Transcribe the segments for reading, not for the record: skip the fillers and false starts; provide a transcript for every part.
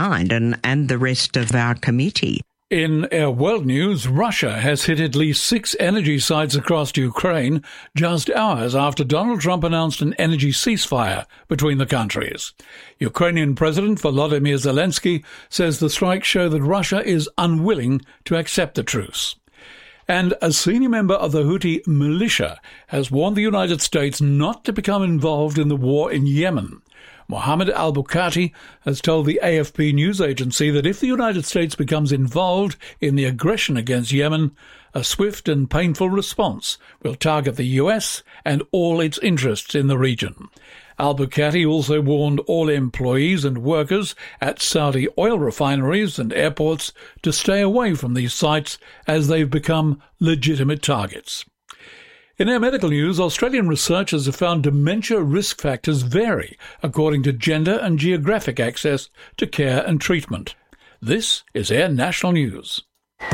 and the rest of our committee. In our world news, Russia has hit at least 6 energy sites across Ukraine just hours after Donald Trump announced an energy ceasefire between the countries. Ukrainian President Volodymyr Zelensky says the strikes show that Russia is unwilling to accept the truce. And a senior member of the Houthi militia has warned the United States not to become involved in the war in Yemen. Mohammed al-Bukhati has told the AFP news agency that if the United States becomes involved in the aggression against Yemen, a swift and painful response will target the US and all its interests in the region. Al-Bukhati also warned all employees and workers at Saudi oil refineries and airports to stay away from these sites as they've become legitimate targets. In our medical news, Australian researchers have found dementia risk factors vary according to gender and geographic access to care and treatment. This is Air National News.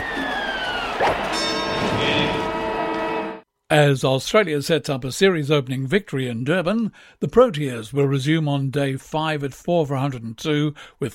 As Australia sets up a series-opening victory in Durban, the Proteas will resume on day 5 at 4 for 102 with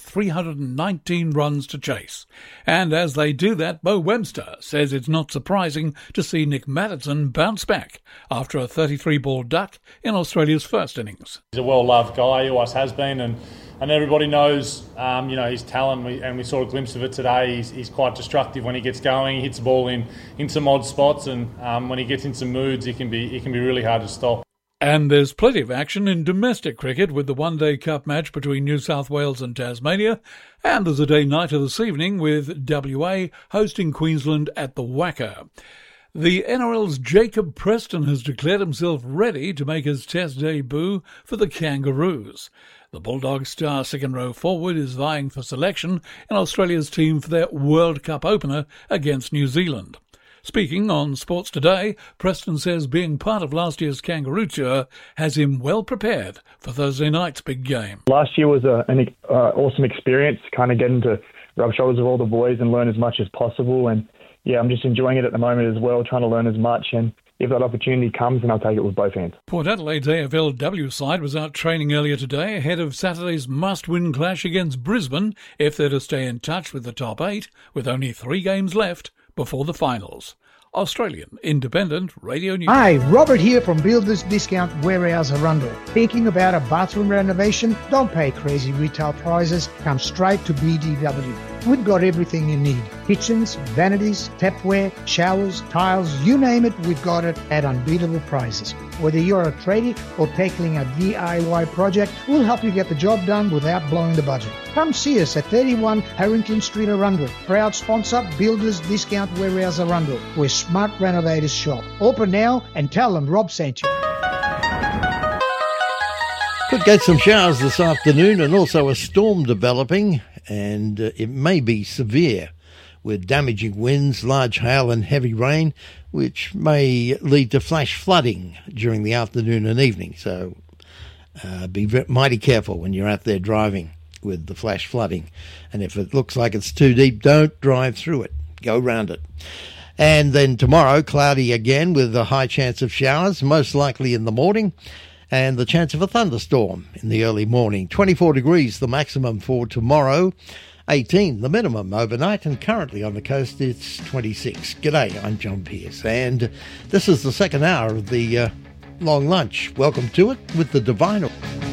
319 runs to chase. And as they do that, Bo Webster says it's not surprising to see Nick Maddison bounce back after a 33-ball duck in Australia's first innings. He's a well-loved guy, he always has been, and everybody knows, his talent, and we saw a glimpse of it today. He's quite destructive when he gets going. He hits the ball in some odd spots, and when he gets into moods, he can be really hard to stop. And there's plenty of action in domestic cricket with the One Day Cup match between New South Wales and Tasmania, and there's a day-nighter this evening with WA hosting Queensland at the Wacker. The NRL's Jacob Preston has declared himself ready to make his Test debut for the Kangaroos. The Bulldogs star second-row forward is vying for selection in Australia's team for their World Cup opener against New Zealand. Speaking on Sports Today, Preston says being part of last year's Kangaroo Tour has him well prepared for Thursday night's big game. Last year was an awesome experience, kind of getting to rub shoulders with all the boys and learn as much as possible. And yeah, I'm just enjoying it at the moment as well, trying to learn as much. And if that opportunity comes, then I'll take it with both hands. Port Adelaide's AFLW side was out training earlier today ahead of Saturday's must-win clash against Brisbane if they're to stay in touch with the top 8, with only 3 games left before the finals. Australian Independent Radio News. Hi, Robert here from Builders Discount Warehouse Arundel. Thinking about a bathroom renovation? Don't pay crazy retail prices. Come straight to BDW. We've got everything you need. Kitchens, vanities, tapware, showers, tiles, you name it, we've got it at unbeatable prices. Whether you're a tradie or tackling a DIY project, we'll help you get the job done without blowing the budget. Come see us at 31 Harrington Street, Arundel. Proud sponsor, Builders Discount Warehouse Arundel, where smart renovators shop. Open now and tell them Rob sent you. Could get some showers this afternoon and also a storm developing, and it may be severe with damaging winds, large hail and heavy rain, which may lead to flash flooding during the afternoon and evening. So be mighty careful when you're out there driving with the flash flooding. And if it looks like it's too deep, don't drive through it. Go round it. And then tomorrow, cloudy again with a high chance of showers, most likely in the morning, and the chance of a thunderstorm in the early morning. 24 degrees the maximum for tomorrow, 18 the minimum overnight, and currently on the coast it's 26. G'day, I'm John Pearce, and this is the second hour of the long lunch. Welcome to it with the Divine.